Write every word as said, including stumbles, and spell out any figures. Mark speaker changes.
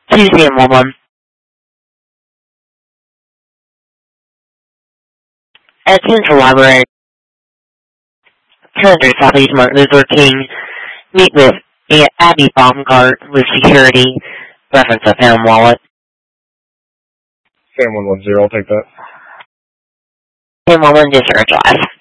Speaker 1: Tuesday and one one. At Central Library, two hundred Southeast Martin Luther King. Meet with Abby Baumgart with security. Reference a found wallet.
Speaker 2: Sam one one zero, I'll take that.
Speaker 1: Sam one one, District Drive.